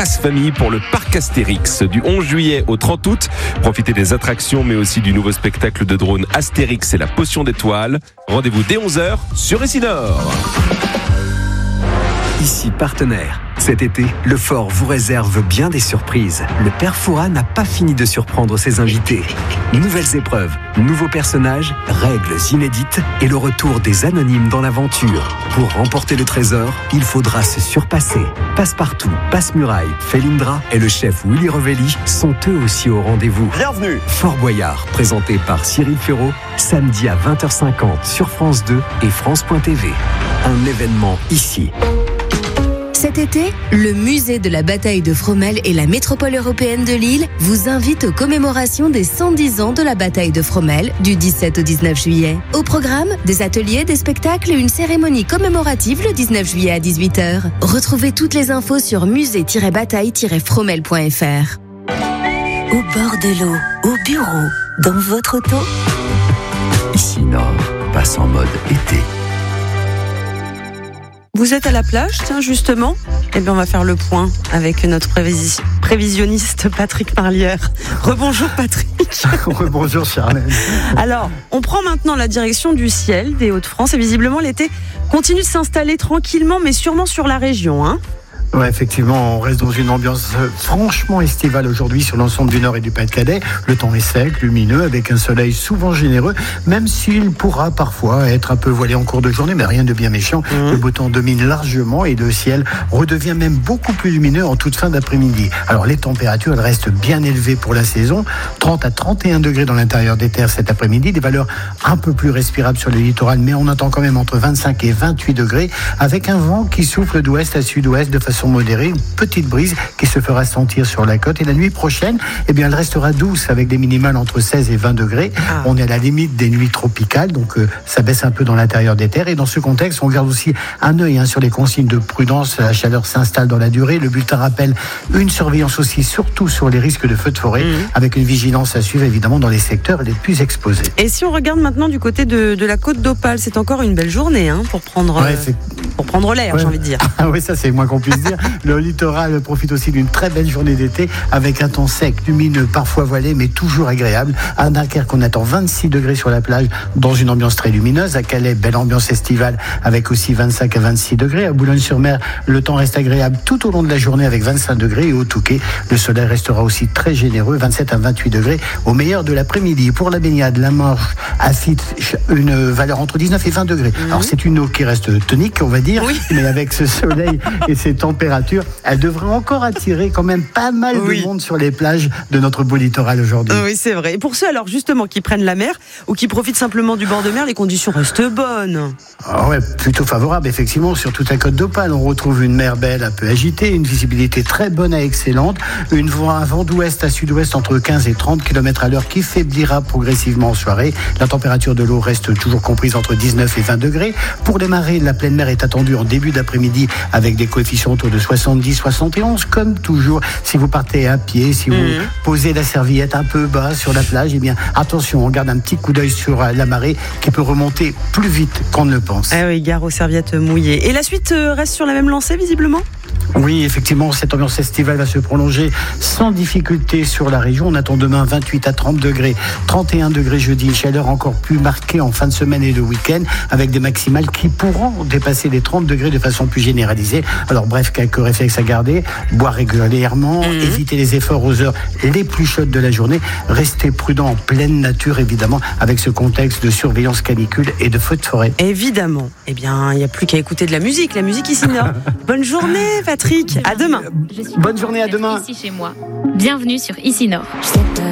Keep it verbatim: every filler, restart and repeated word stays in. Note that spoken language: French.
passe famille pour le parc Astérix. Du onze juillet au trente août, profitez des attractions mais aussi du nouveau spectacle de drone Astérix et la potion d'étoiles. Rendez-vous dès onze heures sur Essinor. Ici partenaire. Cet été, le Fort vous réserve bien des surprises. Le Père Fouras n'a pas fini de surprendre ses invités. Nouvelles épreuves, nouveaux personnages, règles inédites et le retour des anonymes dans l'aventure. Pour remporter le trésor, il faudra se surpasser. Passepartout, Passe-Muraille, Felindra et le chef Willy Revelli sont eux aussi au rendez-vous. Bienvenue. Fort Boyard, présenté par Cyril Ferraud, samedi à vingt heures cinquante sur France deux et France point T V. Un événement ici. Cet été, le musée de la bataille de Fromelles et la métropole européenne de Lille vous invitent aux commémorations des cent dix ans de la bataille de Fromelles du dix-sept au dix-neuf juillet. Au programme, des ateliers, des spectacles et une cérémonie commémorative le dix-neuf juillet à dix-huit heures. Retrouvez toutes les infos sur musée tiret bataille tiret fromelles point f r. Au bord de l'eau, au bureau, dans votre auto. Essinor passe en mode été. Vous êtes à la plage, tiens, justement. Eh bien, on va faire le point avec notre prévis- prévisionniste Patrick Marlière. Rebonjour Patrick. Rebonjour Charlène. Alors, on prend maintenant la direction du ciel des Hauts-de-France et visiblement l'été continue de s'installer tranquillement, mais sûrement sur la région, hein. Ouais, effectivement, on reste dans une ambiance franchement estivale aujourd'hui sur l'ensemble du Nord et du Pas-de-Calais. Le temps est sec, lumineux, avec un soleil souvent généreux, même s'il pourra parfois être un peu voilé en cours de journée, mais rien de bien méchant. Mmh. Le beau temps domine largement et le ciel redevient même beaucoup plus lumineux en toute fin d'après-midi. Alors les températures, elles restent bien élevées pour la saison, trente à trente et un degrés dans l'intérieur des terres cet après-midi, des valeurs un peu plus respirables sur le littoral, mais on attend quand même entre vingt-cinq et vingt-huit degrés, avec un vent qui souffle d'ouest à sud-ouest de façon modérée, une petite brise qui se fera sentir sur la côte. Et la nuit prochaine, eh bien, elle restera douce avec des minimales entre seize et vingt degrés. Ah. On est à la limite des nuits tropicales, donc euh, ça baisse un peu dans l'intérieur des terres. Et dans ce contexte, on garde aussi un œil hein, sur les consignes de prudence. La chaleur s'installe dans la durée. Le bulletin rappelle une surveillance aussi, surtout sur les risques de feux de forêt, mmh. avec une vigilance à suivre évidemment dans les secteurs les plus exposés. Et si on regarde maintenant du côté de, de la côte d'Opale, c'est encore une belle journée hein, pour prendre, ouais, euh, pour prendre l'air, ouais. j'ai envie de dire. Ah oui, ça c'est moins qu'on puisse dire. Le littoral profite aussi d'une très belle journée d'été avec un temps sec, lumineux, parfois voilé, mais toujours agréable. À Dunkerque, on attend vingt-six degrés sur la plage dans une ambiance très lumineuse. À Calais, belle ambiance estivale avec aussi vingt-cinq à vingt-six degrés. À Boulogne-sur-Mer, le temps reste agréable tout au long de la journée avec vingt-cinq degrés. Et au Touquet, le soleil restera aussi très généreux, vingt-sept à vingt-huit degrés au meilleur de l'après-midi. Pour la baignade, la Manche affiche une valeur entre dix-neuf et vingt degrés. Mmh. Alors c'est une eau qui reste tonique, on va dire, oui. mais avec ce soleil et ces températures, elle devrait encore attirer quand même pas mal oui. de monde sur les plages de notre beau littoral aujourd'hui. Oui, c'est vrai. Et pour ceux alors justement qui prennent la mer ou qui profitent simplement du bord de mer, les conditions restent bonnes. Ah ouais, plutôt favorable effectivement. Sur toute la côte d'Opale, on retrouve une mer belle un peu agitée, une visibilité très bonne à excellente, une vent, un vent d'ouest à sud-ouest entre quinze et trente kilomètres à l'heure qui faiblira progressivement en soirée. La température de l'eau reste toujours comprise entre dix-neuf et vingt degrés. Pour les marées, la pleine mer est attendue en début d'après-midi avec des coefficients autour de soixante-dix à soixante et onze. Comme toujours, si vous partez à pied, si vous mmh. posez la serviette un peu bas sur la plage, eh bien attention, on garde un petit coup d'œil sur la marée qui peut remonter plus vite qu'on ne le pense. Ah oui, gare aux serviettes mouillées. Et la suite reste sur la même lancée visiblement ? Oui, effectivement, cette ambiance estivale va se prolonger sans difficulté sur la région. On attend demain vingt-huit à trente degrés, trente et un degrés jeudi, une chaleur encore plus marquée en fin de semaine et le week-end, avec des maximales qui pourront dépasser les trente degrés de façon plus généralisée. Alors bref, quelques réflexes à garder, boire régulièrement, mmh. éviter les efforts aux heures les plus chaudes de la journée, rester prudent en pleine nature, évidemment, avec ce contexte de surveillance canicule et de feux de forêt. Évidemment. Eh bien, il n'y a plus qu'à écouter de la musique, la musique ici. Bonne journée, Patrick. À demain. Bonne journée, à demain. Ici chez moi. Bienvenue sur Ici Nord.